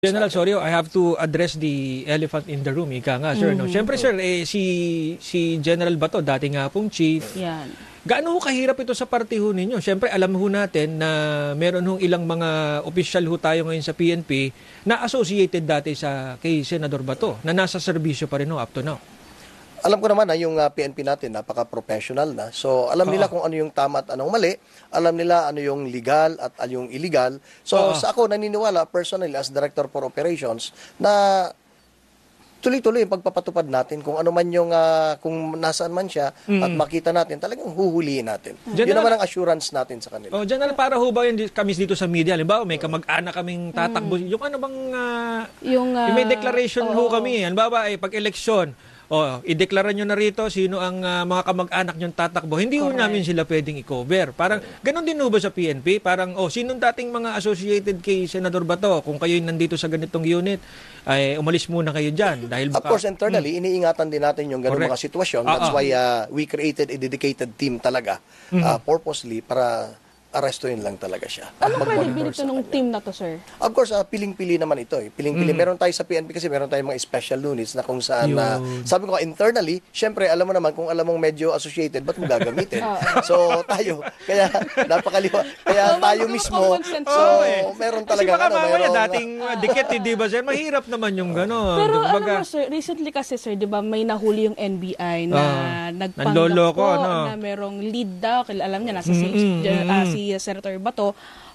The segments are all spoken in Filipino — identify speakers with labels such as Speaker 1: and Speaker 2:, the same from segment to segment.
Speaker 1: General, sorry, I have to address the elephant in the room. Ika nga, sir. No? Siyempre, sir, si General Bato, dati nga pong chief.
Speaker 2: Yan.
Speaker 1: Gaano ho kahirap ito sa parte ho ninyo? Siyempre, alam ho natin na meron hong ilang mga opisyal ho tayo ngayon sa PNP na associated dati kay Senador Bato, na nasa serbisyo pa rin ho up to now.
Speaker 3: Alam ko naman na yung PNP natin napaka-professional na. So alam nila kung ano yung tama at anong mali. Alam nila ano yung legal at ano yung illegal. So sa ako naniniwala personally as Director for Operations na tuloy-tuloy yung pagpapatupad natin kung ano man yung kung nasaan man siya at makita natin talagang huhulihin natin. General, yun naman ang assurance natin sa kanila.
Speaker 1: Oh, General, para ho ba yun kami dito sa media? Halimbawa, may kamag-anak kaming tatakbo. Yung ano bang yung may declaration ho kami. Halimbawa, pag eleksyon, ideklara nyo na rito sino ang mga kamag-anak nyo tatakbo. Hindi ho namin sila pwedeng i-cover. Parang, ganun din ho ba sa PNP? Parang, sinong dating mga associated kay Senador Bato? Kung kayo'y nandito sa ganitong unit, ay umalis muna kayo dyan. Dahil baka,
Speaker 3: of course, internally, iniingatan din natin yung ganung mga sitwasyon. That's why we created a dedicated team talaga, purposely, para arestuin lang talaga siya.
Speaker 2: Ano credibility ng team na to, sir?
Speaker 3: Of course, piling-pili naman ito. Piling-pili. Meron tayo sa PNP kasi meron tayong mga special units na kung saan, sabi ko internally, syempre, alam mo naman, kung alam mong medyo associated, ba't mo gagamitin? So, tayo, kaya napakaliwa. Kaya tayo mismo, so, meron talaga.
Speaker 1: Kasi baka mamaya dating dikit, di ba, sir? Mahirap naman yung gano'n.
Speaker 2: Pero ano mo, sir, recently kasi, sir, di ba, may nahuli yung NBI na nagpanggap po na merong lead daw. Alam niya, nasa si Senator Bato.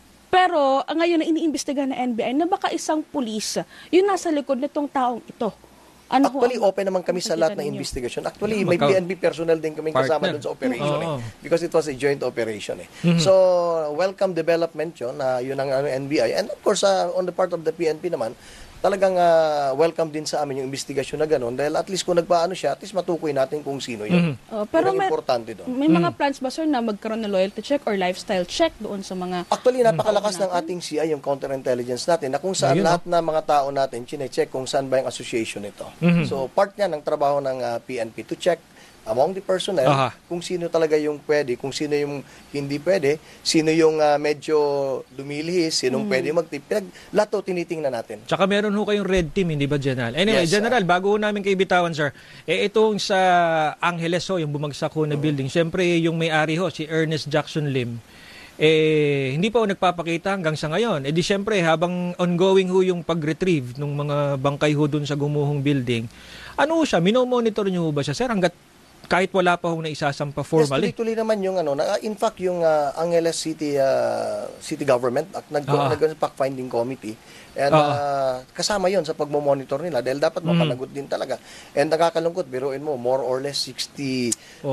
Speaker 2: Pero ngayon na iniimbestigahan ng NBI na baka isang pulis yung nasa likod nitong taong ito. Ano
Speaker 3: actually, open naman kami sa lahat ng investigation. Actually, may PNP personnel din kami kasama dun sa operation because it was a joint operation So, welcome development yun, yun ang NBI. And of course, on the part of the PNP naman, talagang welcome din sa amin yung investigasyon na gano'n dahil at least kung nagpaano siya, at least matukoy natin kung sino yun.
Speaker 2: Pero
Speaker 3: importante doon.
Speaker 2: May mga plans ba, sir, na magkaroon ng loyalty check or lifestyle check doon sa mga...
Speaker 3: Actually, napakalakas ng ating CI, yung counterintelligence natin, na kung saan lahat na mga tao natin chine-check kung saan ba yung association nito. So, part niya ng trabaho ng PNP to check among the personnel, kung sino talaga yung pwede, kung sino yung hindi pwede, sino yung medyo lumilihis, sinong pwede mag-tip. Lahat to tinitingnan natin.
Speaker 1: Tsaka meron ho kayong red team, hindi ba, General? Anyway, yes, General, bago ho namin kayo bitawan, sir, itong sa Angeles ho, yung bumagsak ho na building, syempre yung may-ari ho, si Ernest Jackson Lim, hindi pa ho nagpapakita hanggang sa ngayon. Di syempre, habang ongoing ho yung pag-retrieve ng mga bangkay ho dun sa gumuhong building, ano ho siya, minomonitor nyo ho ba siya, sir, hanggat kahit wala pa hong naisasampa formally?
Speaker 3: Yes, tuloy naman yung in fact yung Angeles City Government nag-fact-finding committee and kasama yon sa pagmo-monitor nila dahil dapat mapanagot din talaga. And nakakalungkot, biruin mo, more or less 60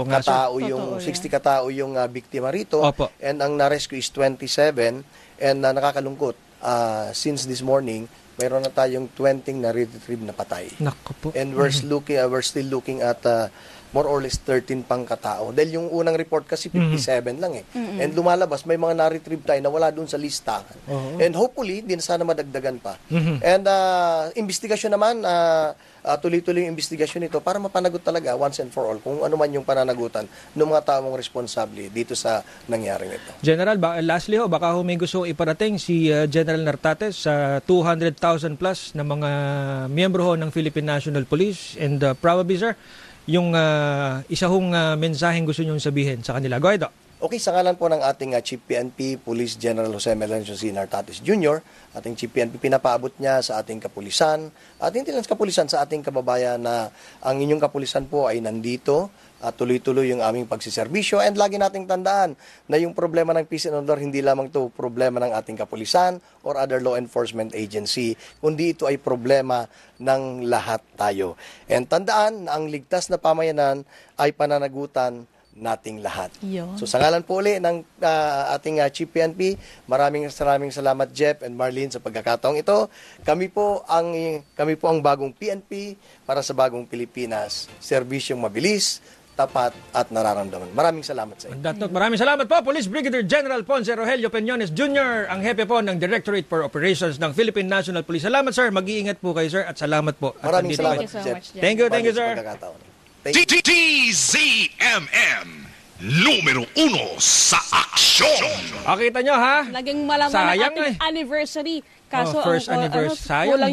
Speaker 3: katao yung biktima rito. And ang na-rescue is 27 and nakakalungkot, since this morning mayroon na tayong 20 na retrieve na patay. And we're still looking at more or less 13 pang katao. Dahil yung unang report kasi 57 lang And lumalabas, may mga na-retrieve tayo na wala doon sa listahan. And hopefully, din sana madagdagan pa. And investigasyon naman, tuloy-tuloy yung investigasyon nito para mapanagot talaga once and for all kung ano man yung pananagutan ng mga taong responsable dito sa nangyaring ito.
Speaker 1: General, lastly ho, baka may gusto iparating si General Nartates sa 200,000 plus na mga miyembro ho ng Philippine National Police and probably, sir, yung isa hong mensaheng gusto nyo sabihin sa kanila. Go ahead.
Speaker 3: Okay, sa ngalan po ng ating Chief PNP, Police General Jose Melencio C. Nartates Jr., ating Chief PNP, pinapaabot niya sa ating kapulisan, at hindi lang sa kapulisan, sa ating kababayan na ang inyong kapulisan po ay nandito, at tuloy-tuloy yung aming pagsiservisyo. And lagi nating tandaan na yung problema ng peace and order, hindi lamang ito problema ng ating kapulisan or other law enforcement agency, kundi ito ay problema ng lahat tayo. And tandaan na ang ligtas na pamayanan ay pananagutan nating lahat. So sa ngalan po uli ng ating Chief PNP, maraming salamat Jeff and Marlene sa pagkakataong ito. Kami po ang bagong PNP para sa bagong Pilipinas. Serbisyong mabilis, tapat at nararamdaman. Maraming salamat sa inyo.
Speaker 1: Maraming salamat po, Police Brigadier General Ponce Rogelio Peñones Jr., ang hepe po ng Directorate for Operations ng Philippine National Police. Salamat, sir. Mag-iingat po kayo, sir, at salamat po.
Speaker 3: Maraming salamat,
Speaker 2: Jeff.
Speaker 1: Thank you, sir.
Speaker 4: TZMM numero 1 sa aksyon.
Speaker 1: Kita nyo, ha?
Speaker 2: Naging malaman
Speaker 1: sayang
Speaker 2: ang ating anniversary. Kaso
Speaker 1: first
Speaker 2: ang,
Speaker 1: anniversary. Sayang,
Speaker 2: kulang